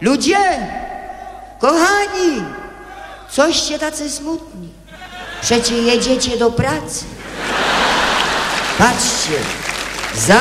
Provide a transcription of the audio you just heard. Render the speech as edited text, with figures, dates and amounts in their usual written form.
Ludzie, kochani, coście tacy smutni. Przecie jedziecie do pracy. Patrzcie, za